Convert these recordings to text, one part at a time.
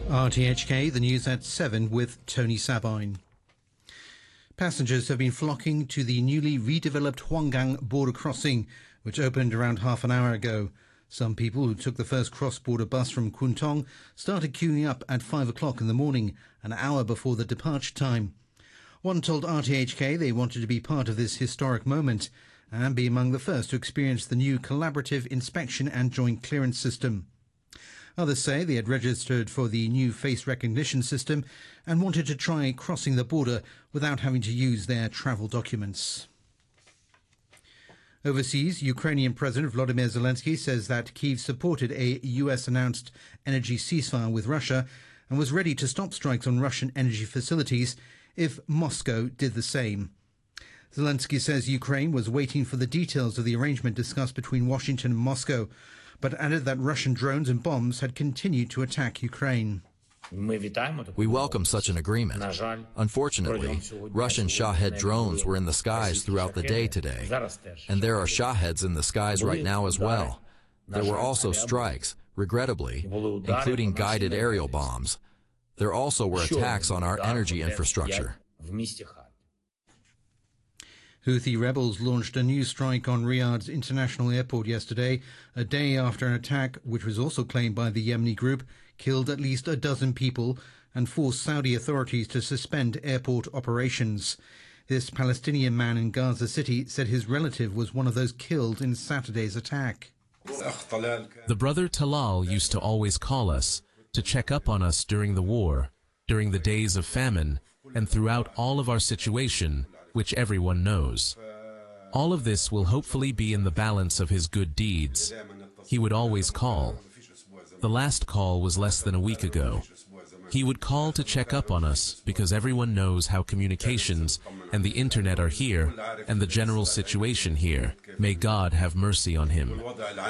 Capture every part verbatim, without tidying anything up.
R T H K, the news at seven with Tony Sabine. Passengers have been flocking to the newly redeveloped Huanggang border crossing, which opened around half an hour ago. Some people who took the first cross-border bus from Kuntong started queuing up at five o'clock in the morning, an hour before the departure time. One told R T H K they wanted to be part of this historic moment and be among the first to experience the new collaborative inspection and joint clearance system. Others say they had registered for the new face recognition system and wanted to try crossing the border without having to use their travel documents. Overseas, Ukrainian President Volodymyr Zelensky says that Kyiv supported a U S-announced energy ceasefire with Russia and was ready to stop strikes on Russian energy facilities if Moscow did the same. Zelensky says Ukraine was waiting for the details of the arrangement discussed between Washington and Moscow, but added that Russian drones and bombs had continued to attack Ukraine. We welcome such an agreement. Unfortunately, Russian Shahed drones were in the skies throughout the day today, and there are Shaheds in the skies right now as well. There were also strikes, regrettably, including guided aerial bombs. There also were attacks on our energy infrastructure. Houthi rebels launched a new strike on Riyadh's international airport yesterday, a day after an attack, which was also claimed by the Yemeni group, killed at least a dozen people and forced Saudi authorities to suspend airport operations. This Palestinian man in Gaza City said his relative was one of those killed in Saturday's attack. The brother Talal used to always call us to check up on us during the war, during the days of famine, and throughout all of our situation, which everyone knows. All of this will hopefully be in the balance of his good deeds. He would always call. The last call was less than a week ago. He would call to check up on us because everyone knows how communications and the internet are here and the general situation here. May God have mercy on him.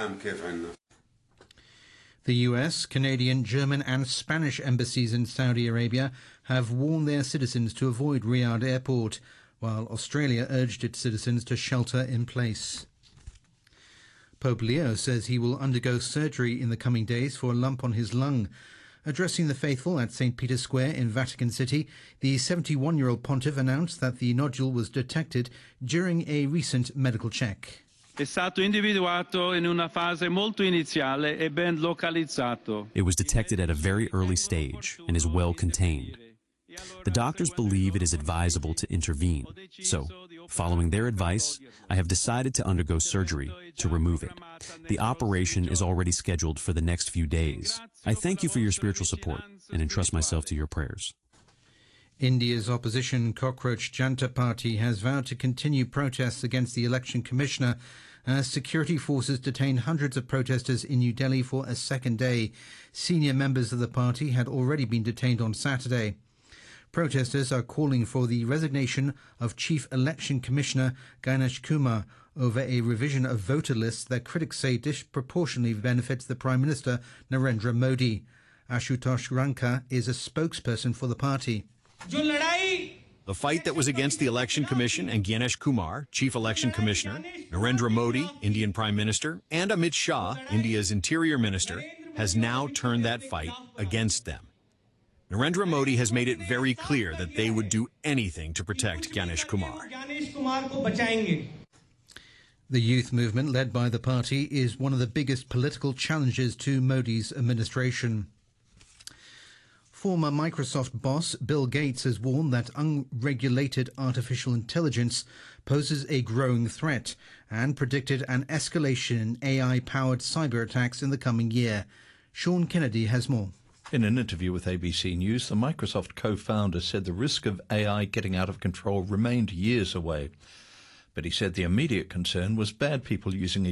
The U S, Canadian, German and Spanish embassies in Saudi Arabia have warned their citizens to avoid Riyadh Airport, while Australia urged its citizens to shelter in place. Pope Leo says he will undergo surgery in the coming days for a lump on his lung. Addressing the faithful at Saint Peter's Square in Vatican City, the seventy-one-year-old pontiff announced that the nodule was detected during a recent medical check. È stato individuato in una fase molto iniziale e ben localizzato. It was detected at a very early stage and is well contained. The doctors believe it is advisable to intervene. So, following their advice, I have decided to undergo surgery to remove it. The operation is already scheduled for the next few days. I thank you for your spiritual support and entrust myself to your prayers. India's opposition Cockroach Janta Party has vowed to continue protests against the election commissioner as security forces detain hundreds of protesters in New Delhi for a second day. Senior members of the party had already been detained on Saturday. Protesters are calling for the resignation of Chief Election Commissioner Ganesh Kumar over a revision of voter lists that critics say disproportionately benefits the Prime Minister Narendra Modi. Ashutosh Ranka is a spokesperson for the party. The fight that was against the Election Commission and Ganesh Kumar, Chief Election Commissioner, Narendra Modi, Indian Prime Minister, and Amit Shah, India's Interior Minister, has now turned that fight against them. Narendra Modi has made it very clear that they would do anything to protect Ganesh Kumar. The youth movement led by the party is one of the biggest political challenges to Modi's administration. Former Microsoft boss Bill Gates has warned that unregulated artificial intelligence poses a growing threat and predicted an escalation in A I-powered cyber attacks in the coming year. Sean Kennedy has more. In an interview with A B C News, the Microsoft co-founder said the risk of A I getting out of control remained years away. But he said the immediate concern was bad people using